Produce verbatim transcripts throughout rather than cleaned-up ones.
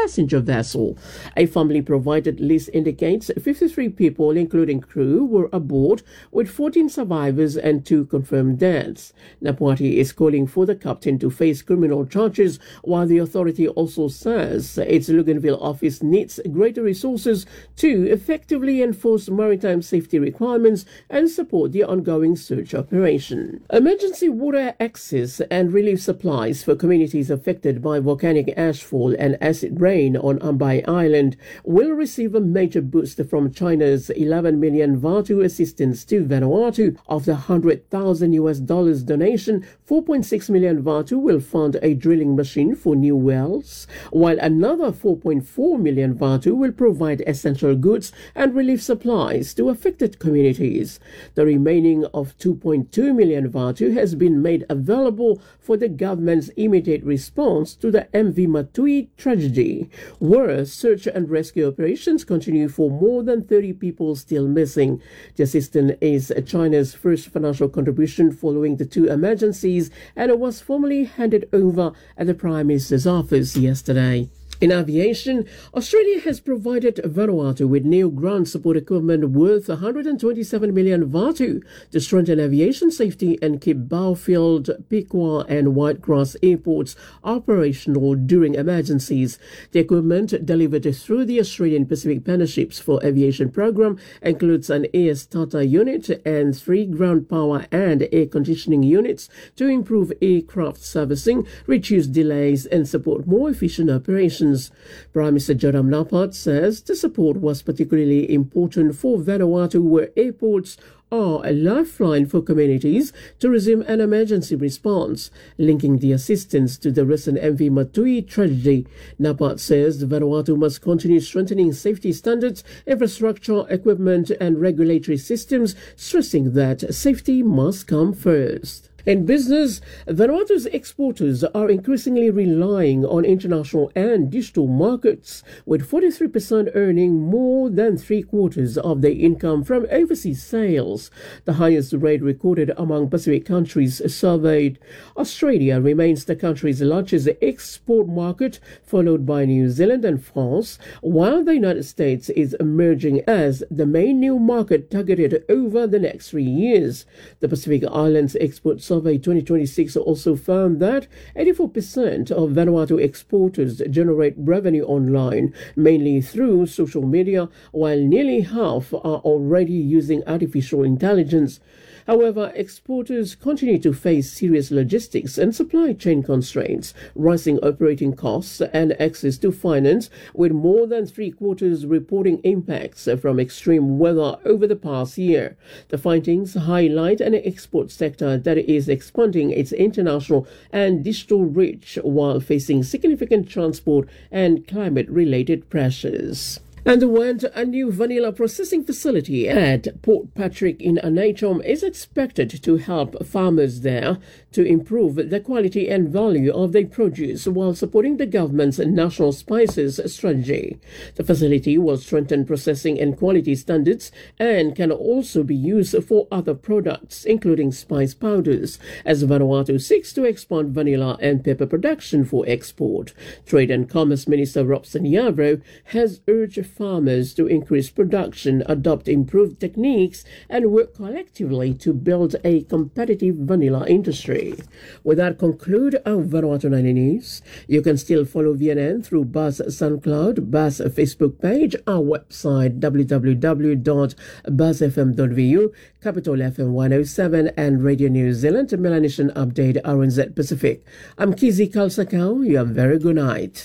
passenger vessel. A family-provided list indicates fifty-three people, including crew, were aboard, with fourteen survivors and two confirmed deaths. Napwati is calling for the captain to face criminal charges, while the authority also says its Luganville office needs greater resources to effectively enforce maritime safety requirements and support the ongoing search operation. Emergency water access and relief supplies for communities affected by volcanic ashfall and acid rain on Ambai Island will receive a major boost from China's eleven million Vaatu assistance to Vanuatu. Of the one hundred thousand U S dollars donation, four point six million Vaatu will fund a drilling machine for new wells, while another four point four million Vaatu will provide essential goods and relief supplies to affected communities. The remaining of two point two million Vaatu has been made available for the government's immediate response to the M V Matui tragedy, where search and rescue operations continue for more than thirty people still missing. The assistance is China's first financial contribution following the two emergencies, and it was formally handed over at the Prime Minister's office yesterday. In aviation, Australia has provided Vanuatu with new ground support equipment worth one hundred twenty-seven million Vaatu to strengthen aviation safety and keep Bowfield, Piqua and Whitecross airports operational during emergencies. The equipment delivered through the Australian Pacific Partnerships for Aviation program includes an air starter unit and three ground power and air conditioning units to improve aircraft servicing, reduce delays and support more efficient operations. Prime Minister Joram Napat says the support was particularly important for Vanuatu, where airports are a lifeline for communities to resume an emergency response, linking the assistance to the recent M V Matui tragedy. Napat says Vanuatu must continue strengthening safety standards, infrastructure, equipment and regulatory systems, stressing that safety must come first. In business, Vanuatu's exporters are increasingly relying on international and digital markets, with forty-three percent earning more than three quarters of their income from overseas sales, the highest rate recorded among Pacific countries surveyed. Australia remains the country's largest export market, followed by New Zealand and France, while the United States is emerging as the main new market targeted over the next three years. The Pacific Islands exports Survey twenty twenty-six also found that eighty-four percent of Vanuatu exporters generate revenue online, mainly through social media, while nearly half are already using artificial intelligence. However, exporters continue to face serious logistics and supply chain constraints, rising operating costs and access to finance, with more than three quarters reporting impacts from extreme weather over the past year. The findings highlight an export sector that is expanding its international and digital reach while facing significant transport and climate-related pressures. And when a new vanilla processing facility at Port Patrick in Anatom is expected to help farmers there to improve the quality and value of their produce while supporting the government's national spices strategy. The facility will strengthen processing and quality standards and can also be used for other products, including spice powders, as Vanuatu seeks to expand vanilla and pepper production for export. Trade and Commerce Minister Robson Yavro has urged farmers to increase production, adopt improved techniques, and work collectively to build a competitive vanilla industry. With that, conclude our Vanuatu ninety News. You can still follow V N N through Buzz SoundCloud, Buzz Facebook page, our website w w w dot buzz f m dot v u, Capital F M one oh seven, and Radio New Zealand Melanesian Update R N Z Pacific. I'm Kizzy Kalsakau. You have a very good night.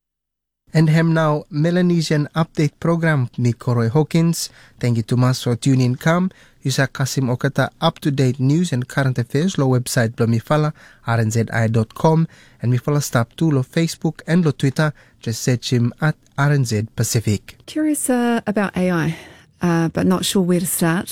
And hem now Melanesian Update program ni Koroy Hawkins. Thank you to mas for tuning in come. Yusa Kasim Okata up-to-date news and current affairs lo website blo mifala r n z i dot com and mifala stop to lo Facebook and lo Twitter. Just search him at R N Z Pacific. Curious uh, about A I, uh, but not sure where to start.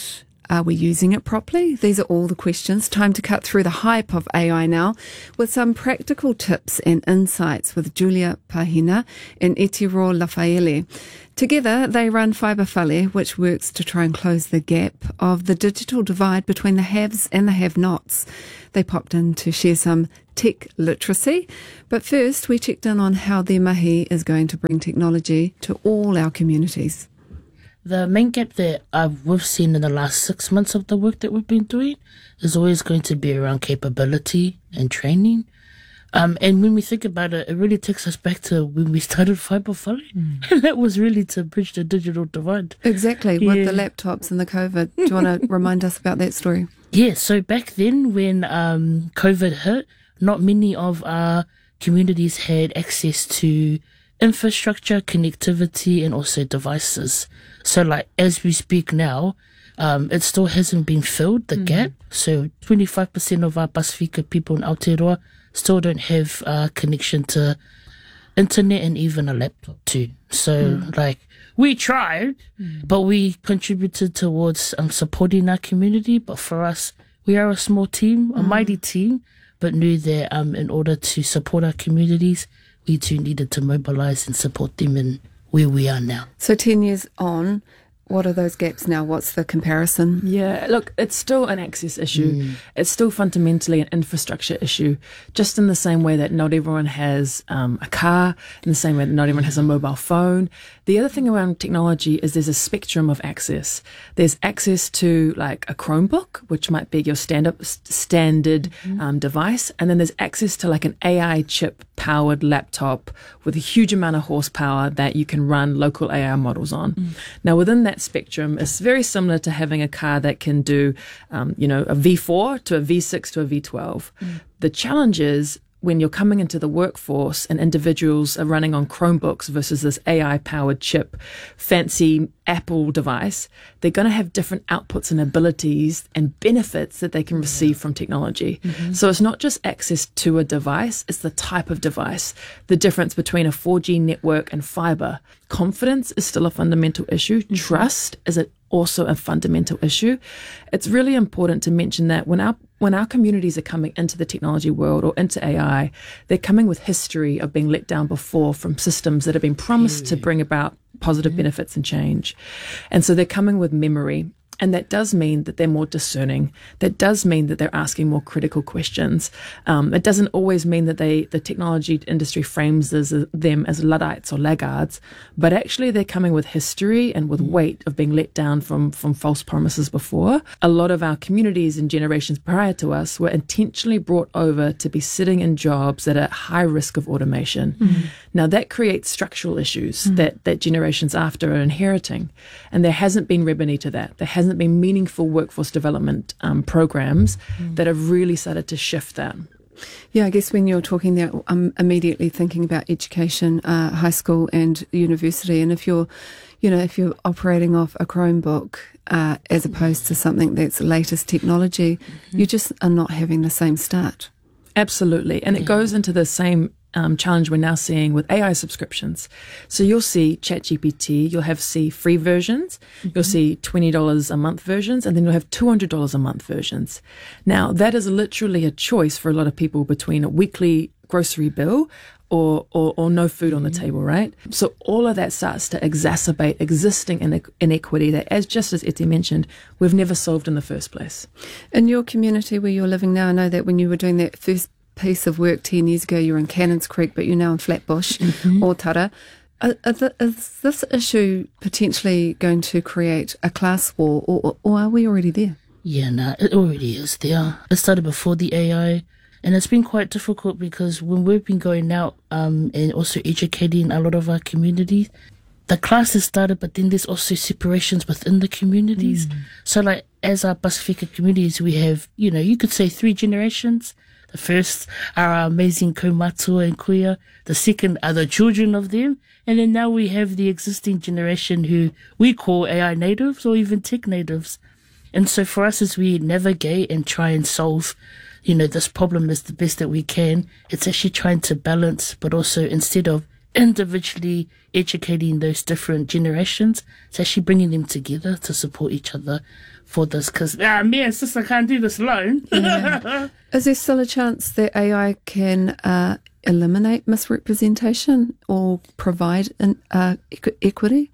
Are we using it properly? These are all the questions. Time to cut through the hype of A I now with some practical tips and insights with Julia Pahina and Etiro Lafaele. Together, they run Fibre Whale, which works to try and close the gap of the digital divide between the haves and the have-nots. They popped in to share some tech literacy. But first, we checked in on how their mahi is going to bring technology to all our communities. The main gap that uh, we've seen in the last six months of the work that we've been doing is always going to be around capability and training. Um, and when we think about it, it really takes us back to when we started Fibre Whale. Mm. And that was really to bridge the digital divide. Exactly, yeah. With the laptops and the COVID. Do you want to remind us about that story? Yeah, so back then when um, COVID hit, not many of our communities had access to infrastructure, connectivity, and also devices. So like as we speak now, um, it still hasn't been filled, the mm. gap. So twenty-five percent of our Pasifika people in Aotearoa still don't have uh, connection to internet and even a laptop too. So mm. like we tried, mm. but we contributed towards um, supporting our community. But for us, we are a small team, a mm. mighty team, but knew that um, in order to support our communities, we too needed to mobilise and support them in where we are now. So ten years on, what are those gaps now? What's the comparison? Yeah, look, it's still an access issue. Mm. It's still fundamentally an infrastructure issue, just in the same way that not everyone has um, a car, in the same way that not everyone has a mobile phone. The other thing around technology is there's a spectrum of access. There's access to like a Chromebook, which might be your stand-up standard mm. um, device, and then there's access to like an A I chip powered laptop with a huge amount of horsepower that you can run local A I models on. Mm. Now, within that spectrum, it's very similar to having a car that can do, um, you know, a V four to a V six to a V twelve. Mm. The challenge is when you're coming into the workforce and individuals are running on Chromebooks versus this A I-powered chip, fancy Apple device, they're going to have different outputs and abilities and benefits that they can receive from technology. Mm-hmm. So it's not just access to a device, it's the type of device, the difference between a four G network and fiber. Confidence is still a fundamental issue. Mm-hmm. Trust is a, also a fundamental issue. It's really important to mention that when our When our communities are coming into the technology world or into A I, they're coming with history of being let down before from systems that have been promised to bring about positive mm-hmm. benefits and change. And so they're coming with memory. And that does mean that they're more discerning. That does mean that they're asking more critical questions. Um, it doesn't always mean that they, the technology industry frames as, uh, them as Luddites or laggards, but actually they're coming with history and with weight of being let down from, from false promises before. A lot of our communities and generations prior to us were intentionally brought over to be sitting in jobs that are at high risk of automation. Mm. Now that creates structural issues mm. that, that generations after are inheriting. And there hasn't been remedy to that. There hasn't been meaningful workforce development um, programs mm. that have really started to shift that. Yeah, I guess when you're talking there, I'm immediately thinking about education, uh, high school and university. And if you're, you know, if you're operating off a Chromebook uh, as opposed to something that's latest technology, mm-hmm. you just are not having the same start. Absolutely. And yeah. it goes into the same Um, challenge we're now seeing with A I subscriptions. So you'll see ChatGPT, you'll have see free versions, mm-hmm. you'll see twenty dollars a month versions, and then you'll have two hundred dollars a month versions. Now, that is literally a choice for a lot of people between a weekly grocery bill or, or, or no food on the mm-hmm. table, right? So all of that starts to exacerbate existing ine- inequity that, as just as Eti mentioned, we've never solved in the first place. In your community where you're living now, I know that when you were doing that first piece of work ten years ago, you were in Cannons Creek, but you're now in Flatbush mm-hmm. or Tara. Are, are the, is this issue potentially going to create a class war, or, or are we already there? Yeah, no, it already is there. It started before the A I, and it's been quite difficult because when we've been going out um, and also educating a lot of our communities, the classes started, but then there's also separations within the communities. Mm. So like as our Pasifika communities, we have, you know, you could say three generations. The first are our amazing Kaumatua and Kuia. The second are the children of them. And then now we have the existing generation who we call A I natives or even tech natives. And so for us, as we navigate and try and solve, you know, this problem as the best that we can, it's actually trying to balance, but also instead of individually educating those different generations. It's actually bringing them together to support each other for this, because ah, me and sister can't do this alone. Yeah. Is there still a chance that A I can uh, eliminate misrepresentation or provide an, uh, equ- equity?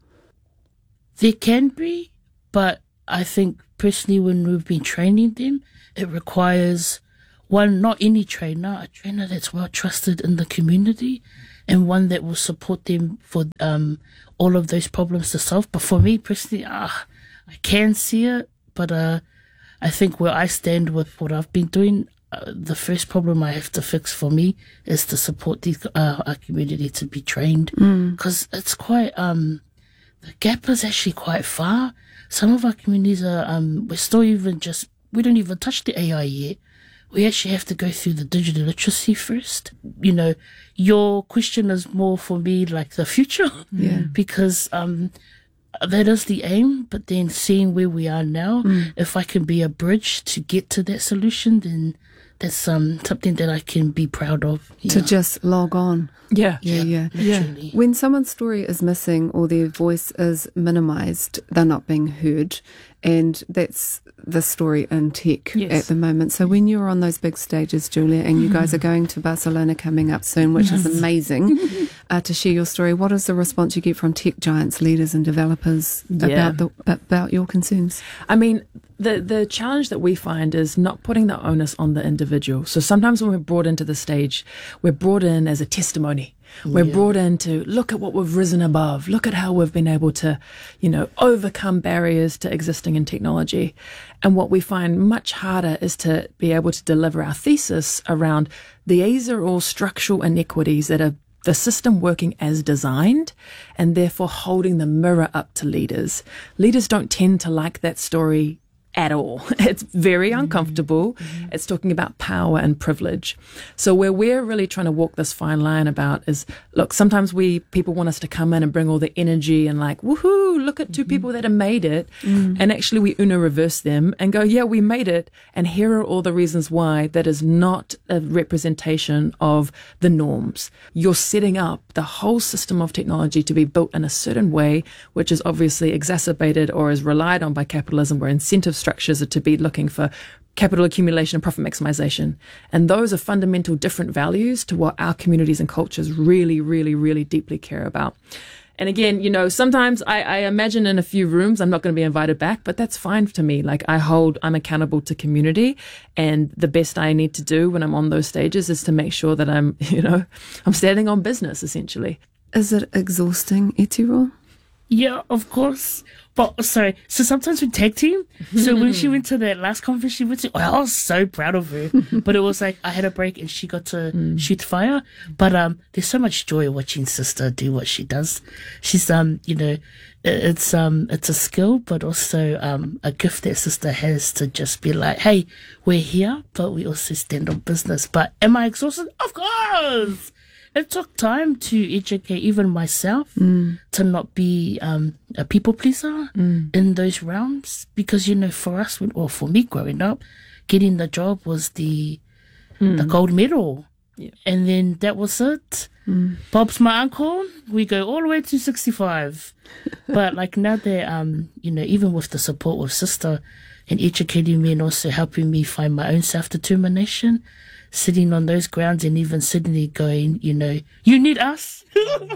There can be, but I think personally when we've been training them, it requires one, not any trainer, a trainer that's well trusted in the community, and one that will support them for um all of those problems to solve. But for me personally, ah, I can see it, but uh, I think where I stand with what I've been doing, uh, the first problem I have to fix for me is to support these, uh, our community to be trained, because mm. it's quite um the gap is actually quite far. Some of our communities are um we're still even just we don't even touch the A I yet. We actually have to go through the digital literacy first. You know, your question is more for me like the future. Yeah. Because um, that is the aim, but then seeing where we are now, mm. if I can be a bridge to get to that solution, then that's um something that I can be proud of. To Yeah. just log on. Yeah. Yeah, yeah. Literally. When someone's story is missing or their voice is minimised, they're not being heard. And that's the story in tech Yes. at the moment. So when you're on those big stages, Julia, and you guys are going to Barcelona coming up soon, which is amazing, uh, to share your story, what is the response you get from tech giants, leaders and developers Yeah. about the about your concerns? I mean, the the challenge that we find is not putting the onus on the individual. So sometimes when we're brought into the stage, we're brought in as a testimony. We're Yeah. brought in to look at what we've risen above. Look at how we've been able to, you know, overcome barriers to existing in technology. And what we find much harder is to be able to deliver our thesis around these are all structural inequities that are the system working as designed, and therefore holding the mirror up to leaders. Leaders don't tend to like that story at all. It's very uncomfortable. Mm-hmm. It's talking about power and privilege. So where we're really trying to walk this fine line about is, look, sometimes we people want us to come in and bring all the energy and like, woohoo, look at two mm-hmm. people that have made it. Mm. And actually we Uno reverse them and go, yeah, we made it. And here are all the reasons why that is not a representation of the norms. You're setting up the whole system of technology to be built in a certain way, which is obviously exacerbated or is relied on by capitalism, where incentive structures are to be looking for capital accumulation and profit maximization. And those are fundamental different values to what our communities and cultures really, really, really deeply care about. And again, you know, sometimes I, I imagine in a few rooms I'm not going to be invited back, but that's fine to me. Like I hold, I'm accountable to community, and the best I need to do when I'm on those stages is to make sure that I'm, you know, I'm standing on business essentially. Is it exhausting, Etiro? Yeah, of course. But sorry, so sometimes we tag team. So when she went to that last conference she went to, oh, I was so proud of her. But it was like I had a break and she got to mm. shoot fire. But um, there's so much joy watching sister do what she does. She's um, you know, it's um, it's a skill, but also um, a gift that sister has to just be like, hey, we're here, but we also stand on business. But am I exhausted? Of course. It took time to educate even myself mm. to not be um, a people pleaser mm. in those realms, because, you know, for us, or for me growing up, getting the job was the mm. the gold medal. Yeah. And then that was it. Mm. Bob's my uncle. We go all the way to sixty-five. But like now that, um, you know, even with the support of sister and educating me and also helping me find my own self-determination, sitting on those grounds and even sitting there going, you know, you need us.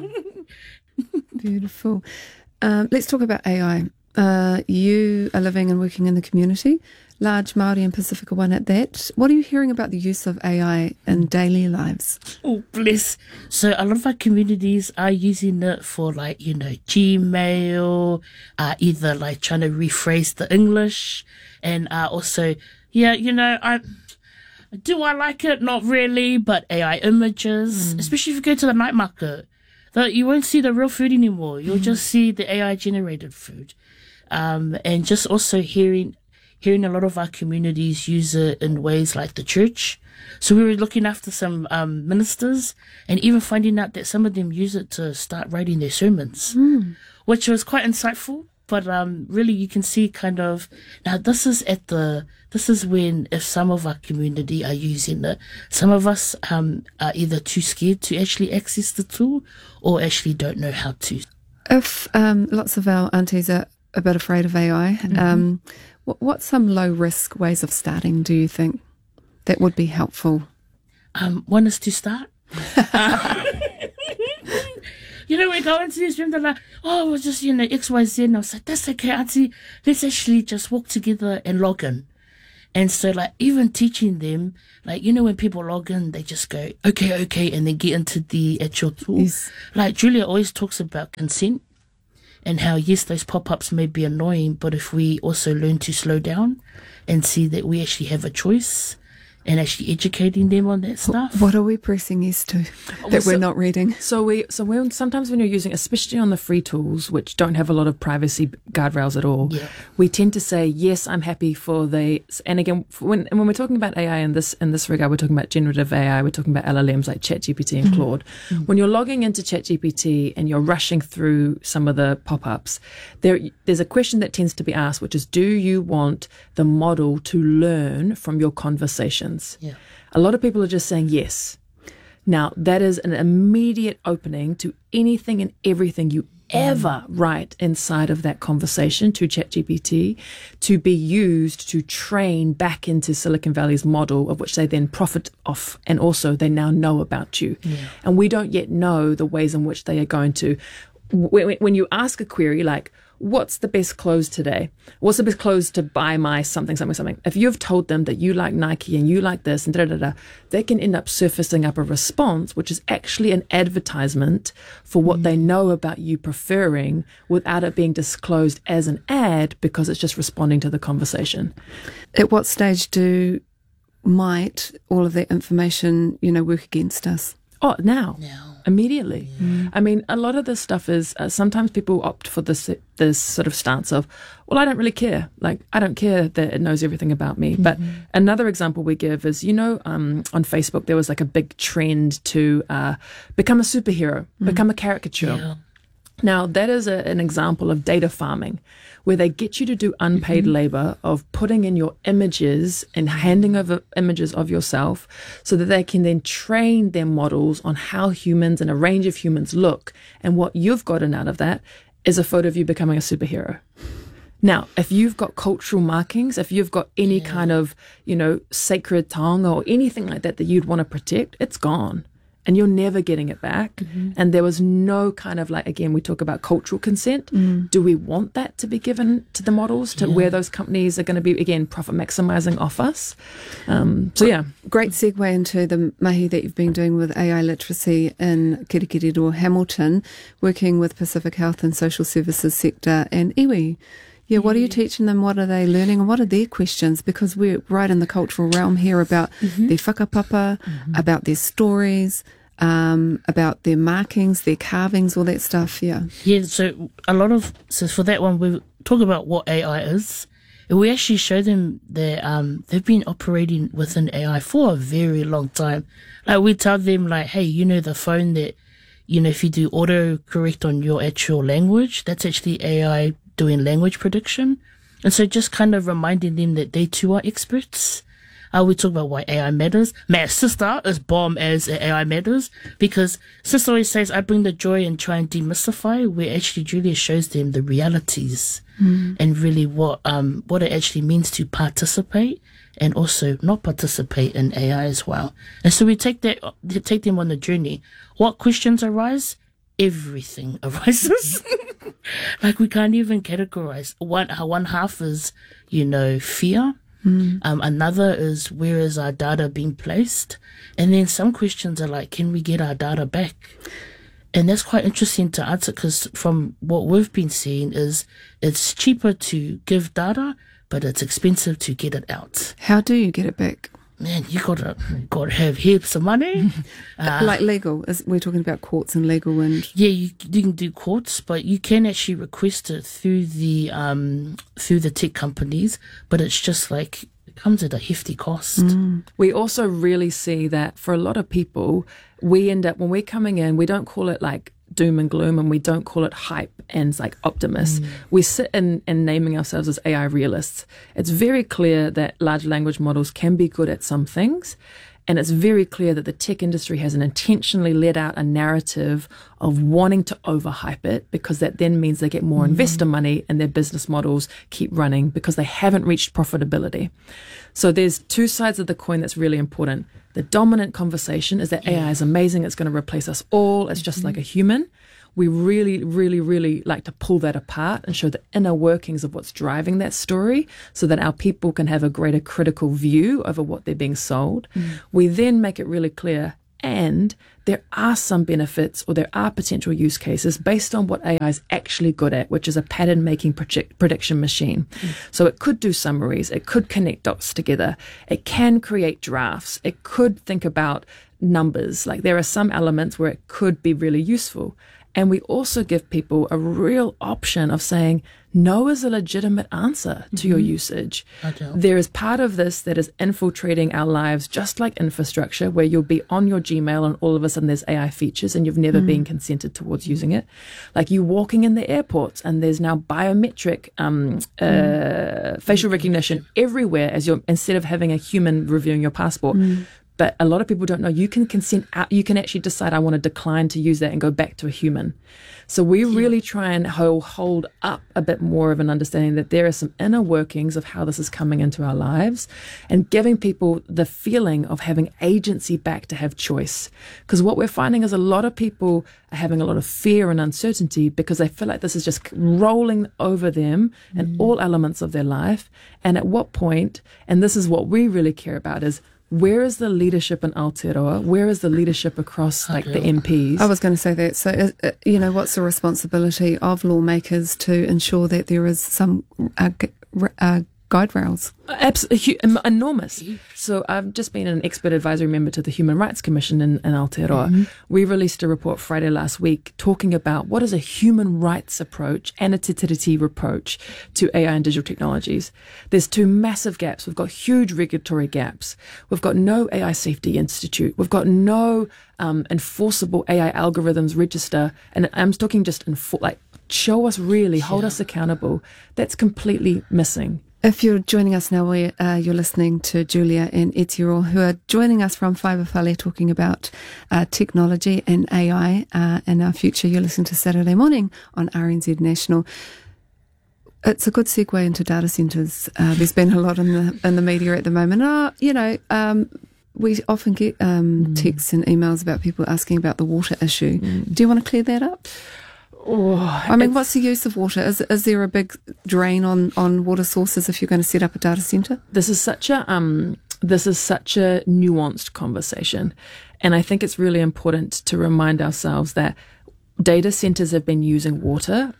Beautiful. Um, let's talk about A I. Uh, you are living and working in the community, large Māori and Pacifica one at that. What are you hearing about the use of A I in daily lives? Oh, bless. So a lot of our communities are using it for, like, you know, Gmail, uh, either like trying to rephrase the English, and uh, also, yeah, you know, I... Do I like it? Not really, but A I images, mm. especially if you go to the night market, that you won't see the real food anymore. You'll mm. just see the A I generated food. Um, and just also hearing, hearing a lot of our communities use it in ways like the church. So we were looking after some, um, ministers, and even finding out that some of them use it to start writing their sermons, mm. which was quite insightful. But um, really, you can see kind of now. This is at the. This is when if some of our community are using it, some of us um are either too scared to actually access the tool, or actually don't know how to. If um, lots of our aunties are a bit afraid of A I, mm-hmm. um, what, what's some low risk ways of starting? Do you think that would be helpful? Um, one is to start. You know, we go into this room, they're like, oh, it was just, you know, X, Y, Z. And I was like, that's okay, auntie. Let's actually just walk together and log in. And so, like, even teaching them, like, you know, when people log in, they just go, okay, okay, and then get into the actual tool. Yes. Like, Julia always talks about consent and how, yes, those pop-ups may be annoying, but if we also learn to slow down and see that we actually have a choice, and actually educating them on that stuff. What are we pressing yes to that well, so, we're not reading? So we, so when sometimes when you're using, especially on the free tools, which don't have a lot of privacy guardrails at all, yeah. we tend to say yes, I'm happy for the. And again, when when we're talking about A I in this in this regard, we're talking about generative A I. We're talking about L L Ms like ChatGPT and Claude. Mm-hmm. When you're logging into ChatGPT and you're rushing through some of the pop-ups, there there's a question that tends to be asked, which is, do you want the model to learn from your conversations? Yeah. A lot of people are just saying yes. Now, that is an immediate opening to anything and everything you ever write inside of that conversation to ChatGPT to be used to train back into Silicon Valley's model, of which they then profit off, and also they now know about you. Yeah. And we don't yet know the ways in which they are going to. When, when you ask a query like, what's the best clothes today? What's the best clothes to buy my something, something, something? If you've told them that you like Nike and you like this and da da da, they can end up surfacing up a response, which is actually an advertisement for what mm. they know about you preferring, without it being disclosed as an ad, because it's just responding to the conversation. At what stage do might all of that information, you know, work against us? Oh, now. Now. Immediately. Mm. I mean, a lot of this stuff is, uh, sometimes people opt for this this sort of stance of, well, I don't really care. Like, I don't care that it knows everything about me. Mm-hmm. But another example we give is, you know, um, on Facebook, there was like a big trend to uh, become a superhero, mm. become a caricature. Yeah. Now, that is a, an example of data farming, where they get you to do unpaid mm-hmm. labor of putting in your images and handing over images of yourself so that they can then train their models on how humans and a range of humans look. And what you've gotten out of that is a photo of you becoming a superhero. Now, if you've got cultural markings, if you've got any yeah. kind of, you know, sacred tongue or anything like that that you'd want to protect, it's gone. And you're never getting it back. Mm-hmm. And there was no kind of, like, again, we talk about cultural consent. Mm. Do we want that to be given to the models, to yeah. where those companies are going to be, again, profit maximizing off us? Um, so, yeah. Great segue into the mahi that you've been doing with A I literacy in Kirikiriroa, Hamilton, working with Pacific Health and Social Services sector and iwi. Yeah, what are you teaching them? What are they learning? And what are their questions? Because we're right in the cultural realm here about mm-hmm. their whakapapa, mm-hmm. about their stories, um, about their markings, their carvings, all that stuff, yeah. Yeah, so a lot of, so for that one, we talk about what A I is. And we actually show them that um, they've been operating within A I for a very long time. Like, we tell them, like, hey, you know, the phone that, you know, if you do auto-correct on your actual language, that's actually A I doing language prediction. And so just kind of reminding them that they too are experts. Uh, we talk about why A I matters. My sister is bomb as A I matters, because sister always says, I bring the joy and try and demystify, where actually Julia shows them the realities mm. and really what um what it actually means to participate and also not participate in A I as well. And so we take that take them on the journey. What questions arise? Everything arises. Like, we can't even categorize. One, one half is, you know, fear. Mm. Um, another is, where is our data being placed? And then some questions are like, can we get our data back? And that's quite interesting to answer, because from what we've been seeing is it's cheaper to give data, but it's expensive to get it out. How do you get it back? Man, you gotta gotta have heaps of money. Uh, like legal, as we're talking about courts and legal, and yeah, you, you can do courts, but you can actually request it through the um through the tech companies. But it's just like, it comes at a hefty cost. Mm. We also really see that for a lot of people, we end up, when we're coming in, we don't call it like doom and gloom, and we don't call it hype and like optimists. Mm. We sit in, in naming ourselves as A I realists. It's very clear that large language models can be good at some things. And it's very clear that the tech industry has an intentionally let out a narrative of wanting to overhype it, because that then means they get more mm. investor money and their business models keep running because they haven't reached profitability. So there's two sides of the coin that's really important. The dominant conversation is that yeah. A I is amazing. It's going to replace us all. It's just mm-hmm. like a human. We really, really, really like to pull that apart and show the inner workings of what's driving that story so that our people can have a greater critical view over what they're being sold. Mm. We then make it really clear, and there are some benefits or there are potential use cases based on what A I is actually good at, which is a pattern-making project, prediction machine. Mm. So it could do summaries, it could connect dots together, it can create drafts, it could think about numbers. Like there are some elements where it could be really useful. And we also give people a real option of saying, no is a legitimate answer to mm-hmm. your usage. Okay. There is part of this that is infiltrating our lives, just like infrastructure, where you'll be on your Gmail and all of a sudden there's A I features and you've never mm. been consented towards using it. Like you walking in the airports and there's now biometric um, uh, mm. facial recognition everywhere as you're, instead of having a human reviewing your passport. Mm. But a lot of people don't know you can consent out, you can actually decide I want to decline to use that and go back to a human. So we yeah. really try and hold, hold up a bit more of an understanding that there are some inner workings of how this is coming into our lives and giving people the feeling of having agency back to have choice. Because what we're finding is a lot of people are having a lot of fear and uncertainty because they feel like this is just rolling over them mm. in all elements of their life. And at what point, and this is what we really care about, is where is the leadership in Aotearoa? Where is the leadership across like the M Ps? I was going to say that. So, uh, you know, what's the responsibility of lawmakers to ensure that there is some uh, g- uh, guide rails? Absolutely enormous. So I've just been an expert advisory member to the Human Rights Commission in, in Aotearoa. Mm-hmm. We released a report Friday last week talking about what is a human rights approach and a te tiriti approach to A I and digital technologies. There's two massive gaps. We've got huge regulatory gaps. We've got no A I Safety Institute. We've got no um, enforceable A I algorithms register. And I'm talking just enfor- like show us really, hold yeah. us accountable. That's completely missing. If you're joining us now, we, uh, you're listening to Julia and Etiroa, who are joining us from Whaiwhawhale talking about uh, technology and A I uh, and our future. You're listening to Saturday Morning on R N Z National. It's a good segue into data centres. Uh, there's been a lot in the in the media at the moment. Uh, you know, um, we often get um, mm. texts and emails about people asking about the water issue. Mm. Do you want to clear that up? Oh, I mean, what's the use of water? Is is there a big drain on, on water sources if you're going to set up a data centre? This is such a um, this is such a nuanced conversation, and I think it's really important to remind ourselves that data centres have been using water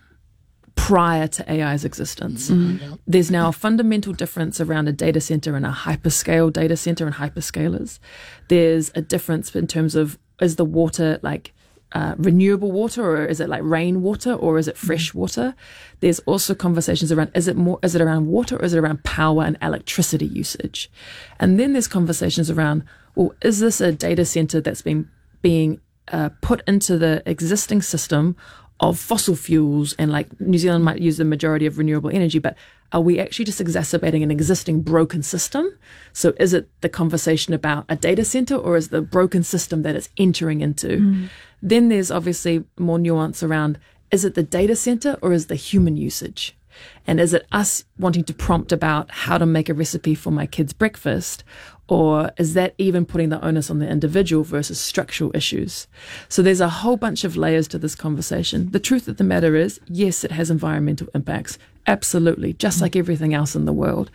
prior to A I's existence. Mm-hmm. There's now a fundamental difference around a data centre and a hyperscale data centre and hyperscalers. There's a difference in terms of, is the water like Uh, renewable water, or is it like rainwater, or is it fresh water? There's also conversations around, is it more, is it around water, or is it around power and electricity usage? And then there's conversations around, well, is this a data center that's been being uh, put into the existing system of fossil fuels, and like New Zealand might use the majority of renewable energy, but are we actually just exacerbating an existing broken system? So is it the conversation about a data center, or is the broken system that it's entering into? Mm. Then there's obviously more nuance around, is it the data center or is the human usage? And is it us wanting to prompt about how to make a recipe for my kid's breakfast? Or is that even putting the onus on the individual versus structural issues? So there's a whole bunch of layers to this conversation. The truth of the matter is, yes, it has environmental impacts. Absolutely. Just mm. like everything else in the world.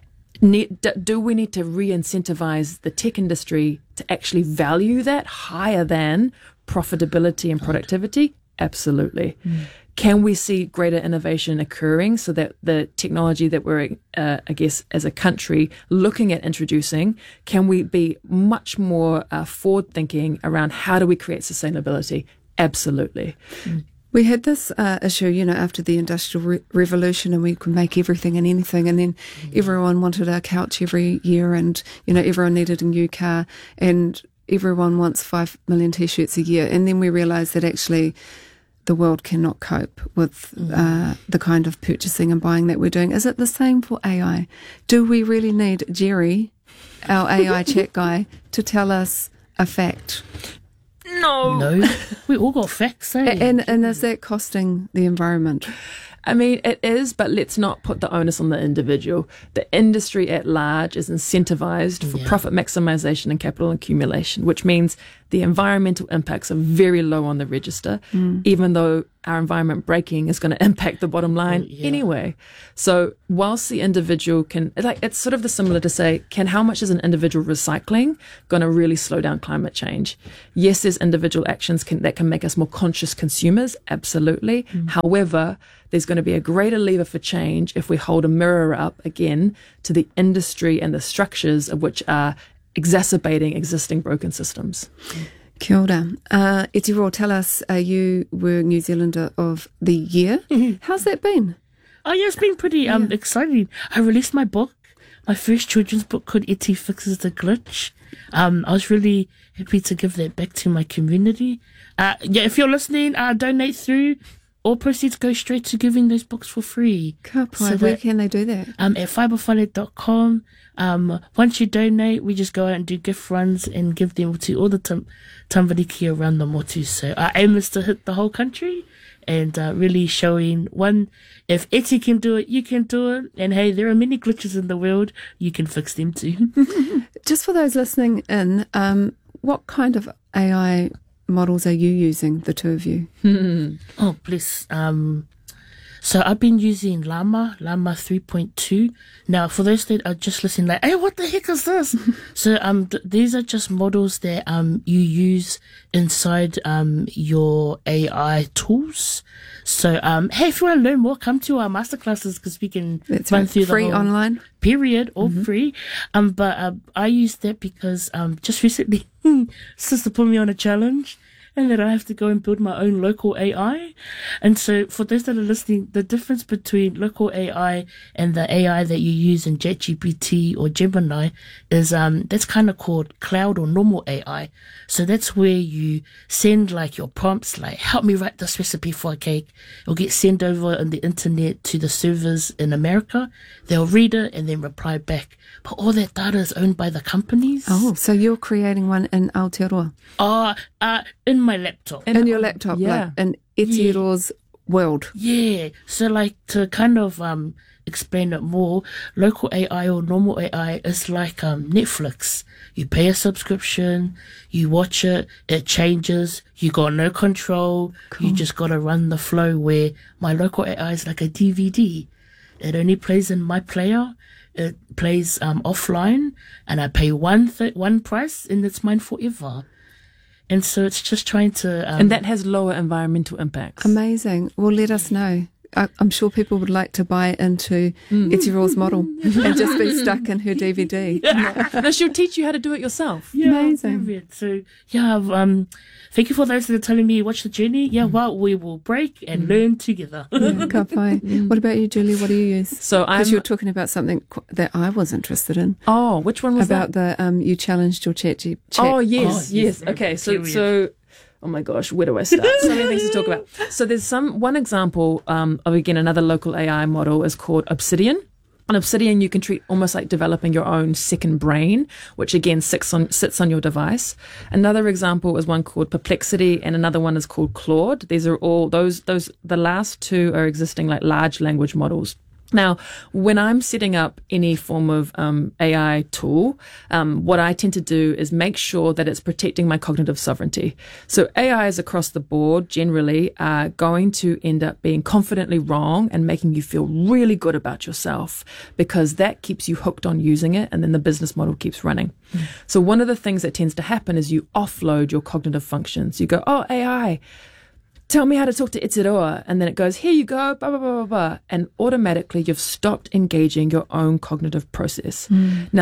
Need, do we need to re-incentivize the tech industry to actually value that higher than profitability and productivity? Absolutely. Mm. Can we see greater innovation occurring so that the technology that we're, uh, I guess, as a country looking at introducing, can we be much more uh, forward-thinking around how do we create sustainability? Absolutely. Mm. We had this uh, issue, you know, after the Industrial Re- Revolution, and we could make everything and anything, and then mm. everyone wanted a couch every year, and, you know, everyone needed a new car, and... everyone wants five million t-shirts a year. And then we realised that actually the world cannot cope with uh, the kind of purchasing and buying that we're doing. Is it the same for A I? Do we really need Jerry, our A I chat guy, to tell us a fact? No. No, we all got facts, eh? And, and is that costing the environment? I mean, it is, but let's not put the onus on the individual. The industry at large is incentivized for Yeah. profit maximization and capital accumulation, which means the environmental impacts are very low on the register, even though our environment breaking is going to impact the bottom line Oh, yeah. anyway. So whilst the individual can, like, it's sort of the similar to say, can how much is an individual recycling going to really slow down climate change? Yes, there's individual actions can, that can make us more conscious consumers, absolutely. However, there's going to be a greater lever for change if we hold a mirror up again to the industry and the structures of which are exacerbating existing broken systems. Kia ora. Uh, Iti Roa, tell us, uh, you were New Zealander of the Year. How's that been? Oh, yeah, it's been pretty um exciting. I released my book, my first children's book called Iti Fixes the Glitch. Um, I was really happy to give that back to my community. Uh, yeah, if you're listening, uh, donate through. All proceeds go straight to giving those books for free. Ka pai, So where that- can they do that? Um, at fibre whare dot com. Um, once you donate, we just go out and do gift runs and give them to all the tam- tamariki around the motu. So our aim is to hit the whole country and uh, really showing, one, if Eti can do it, you can do it. And hey, there are many glitches in the world. You can fix them too. Just for those listening in, um, what kind of A I models are you using, the two of you? Oh, please. Um, so I've been using Llama, Llama three point two. Now, for those that are just listening, like, hey, what the heck is this? so um, th- these are just models that um you use inside um your A I tools. So um, hey, if you want to learn more, come to our masterclasses because we can That's run right. through Free the whole online. period, all free. Um, but uh, I use that because um, just recently, sister put me on a challenge, and that I have to go and build my own local A I. And so, for those that are listening, the difference between local A I and the A I that you use in ChatGPT or Gemini is um, that's kind of called cloud or normal A I. So that's where you send like your prompts, like help me write this recipe for a cake. It'll get sent over on the internet to the servers in America. They'll read it and then reply back. But all that data is owned by the companies. Oh, so you're creating one in Aotearoa, Uh, uh, in my laptop. in your laptop, yeah. like in Iti Roa's world. Yeah. So like to kind of um explain it more, local A I or normal A I is like um Netflix. You pay a subscription, you watch it, it changes, you got no control, you just gotta run the flow, where my local A I is like a D V D. It only plays in my player. It plays um offline, and I pay one th- one price, and it's mine forever. And so it's just trying to um, And that has lower environmental impacts. Amazing. Well, let us know. I, I'm sure people would like to buy into Iti Roa's model and just be stuck in her D V D. No, she'll teach you how to do it yourself. Yeah, Amazing. brilliant. So yeah, I've, um, thank you for those that are telling me watch the journey. Yeah, well, we will break and learn together. Yeah, ka pai. What about you, Julie? What do you use? So I'm. Because you're talking about something qu- that I was interested in, Oh, which one was about that? the um, you challenged your chat. G- chat. Oh yes, Oh, yes, yes. very Okay, so period. so. Oh my gosh, where do I start? So many things to talk about. So there's some one example um, of again another local A I model is called Obsidian. On Obsidian, you can treat almost like developing your own second brain, which again sits on sits on your device. Another example is one called Perplexity, and another one is called Claude. These are all those those. The last two are existing like large language models. Now, when I'm setting up any form of um, A I tool, um, what I tend to do is make sure that it's protecting my cognitive sovereignty. So A Is across the board generally are going to end up being confidently wrong and making you feel really good about yourself, because that keeps you hooked on using it, and then the business model keeps running. Mm. So one of the things that tends to happen is you offload your cognitive functions. You go, oh, A I, tell me how to talk to Itiroa. And then it goes, here you go, blah, blah, blah, blah, blah. And automatically you've stopped engaging your own cognitive process. Mm. Now that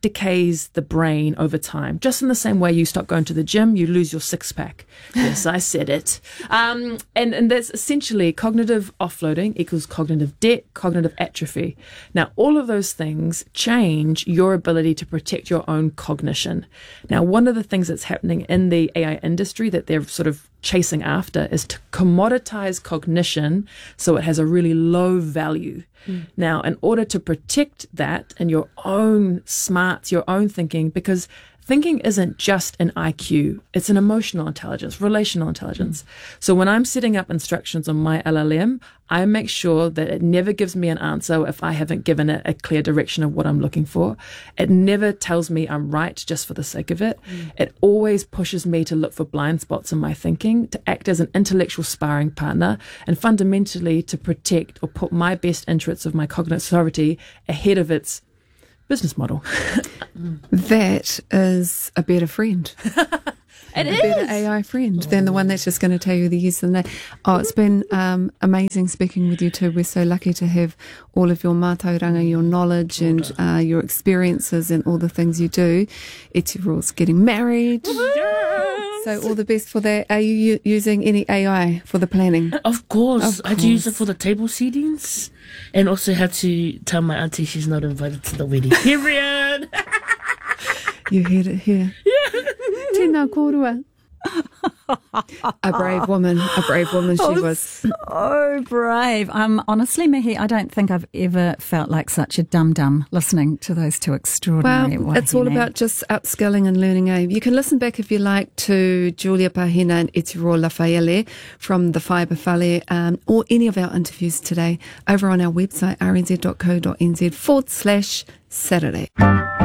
decays the brain over time. Just in the same way you stop going to the gym, you lose your six pack. Yes, I said it. Um, and, and that's essentially cognitive offloading equals cognitive debt, cognitive atrophy. Now, all of those things change your ability to protect your own cognition. Now, one of the things that's happening in the A I industry that they're sort of chasing after is to commoditize cognition so it has a really low value. Mm. Now, in order to protect that and your own smarts, your own thinking, because thinking isn't just an I Q, it's an emotional intelligence, relational intelligence. Mm. So when I'm setting up instructions on my L L M, I make sure that it never gives me an answer if I haven't given it a clear direction of what I'm looking for. It never tells me I'm right just for the sake of it. Mm. It always pushes me to look for blind spots in my thinking, to act as an intellectual sparring partner, and fundamentally to protect or put my best interests of my cognitive authority ahead of its business model. That is a better friend. It a is. better A I friend than the one that's just going to tell you the yes and no. Oh, it's been um, amazing speaking with you two. We're so lucky to have all of your mātauranga, your knowledge and uh, your experiences and all the things you do. Etiro's getting married. Yes. So all the best for that. Are you u- using any A I for the planning? Of course. Of I had to use it course. for the table seatings and also had to tell my auntie she's not invited to the wedding. Period. You heard it here. Tēnā kōrua. A brave woman, a brave woman she Oh, was. So brave. Um, honestly, Mihi, I don't think I've ever felt like such a dum-dum listening to those two extraordinary Well, it's all wahine. about just upskilling and learning. Eh? You can listen back if you like to Julia Pahina and Etiro Lafaele from the Fibre Fale um, or any of our interviews today over on our website, r n z dot co dot n z forward slash Saturday.